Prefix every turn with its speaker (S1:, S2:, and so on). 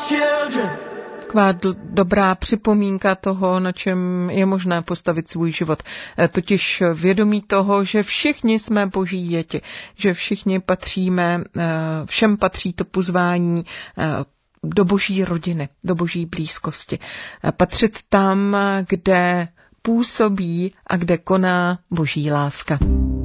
S1: Taková dobrá připomínka toho, na čem je možné postavit svůj život. Totiž vědomí toho, že všichni jsme boží děti, že všichni patříme, všem patří to pozvání do boží rodiny, do boží blízkosti. Patřit tam, kde působí a kde koná boží láska.